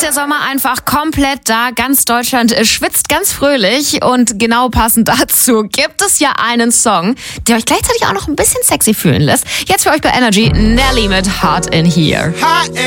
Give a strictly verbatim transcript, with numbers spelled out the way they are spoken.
ist der Sommer einfach komplett da. Ganz Deutschland schwitzt ganz fröhlich und genau passend dazu gibt es ja einen Song, der euch gleichzeitig auch noch ein bisschen sexy fühlen lässt. Jetzt für euch bei Energy, Nelly mit Hard in Here.